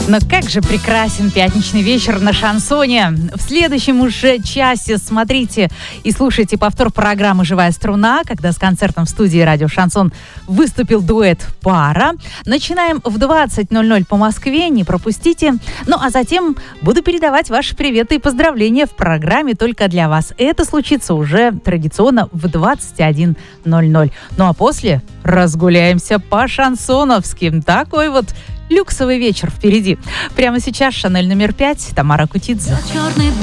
Но как же прекрасен пятничный вечер на шансоне. В следующем уже часе смотрите и слушайте повтор программы «Живая струна», когда с концертом в студии «Радио Шансон» выступил дуэт «Пара». Начинаем в 20:00 по Москве, не пропустите. Ну а затем буду передавать ваши приветы и поздравления в программе «Только для вас». Это случится уже традиционно в 21:00. Ну а после разгуляемся по-шансоновски. Такой вот люксовый вечер впереди. Прямо сейчас «Шанель номер 5», Тамара Кутидзе. Черный